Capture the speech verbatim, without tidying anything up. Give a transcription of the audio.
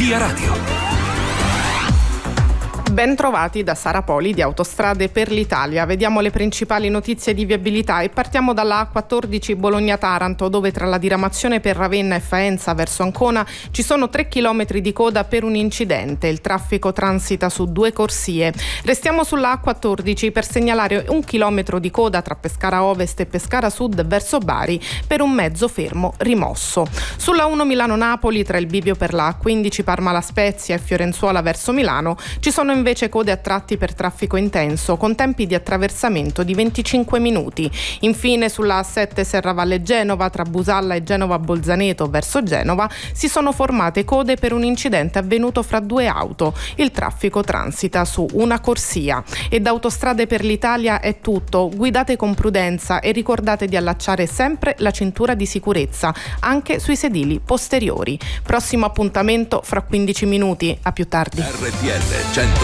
Via Radio. Ben trovati da Sara Poli di Autostrade per l'Italia. Vediamo le principali notizie di viabilità e partiamo dalla A quattordici Bologna-Taranto, dove tra la diramazione per Ravenna e Faenza verso Ancona ci sono tre chilometri di coda per un incidente. Il traffico transita su due corsie. Restiamo sulla A quattordici per segnalare un chilometro di coda tra Pescara Ovest e Pescara Sud verso Bari per un mezzo fermo rimosso. Sulla uno Milano-Napoli tra il bivio per la A quindici Parma-La Spezia e Fiorenzuola verso Milano ci sono invece code a tratti per traffico intenso con tempi di attraversamento di venticinque minuti. Infine sulla A sette Serravalle Genova tra Busalla e Genova Bolzaneto verso Genova si sono formate code per un incidente avvenuto fra due auto. Il traffico transita su una corsia. E da Autostrade per l'Italia è tutto. Guidate con prudenza e ricordate di allacciare sempre la cintura di sicurezza anche sui sedili posteriori. Prossimo appuntamento fra quindici minuti. A più tardi. R T L